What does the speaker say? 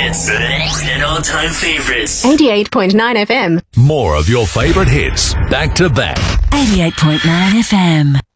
hits and all-time favorites. 88.9 FM. More of your favorite hits, back to back. 88.9 FM.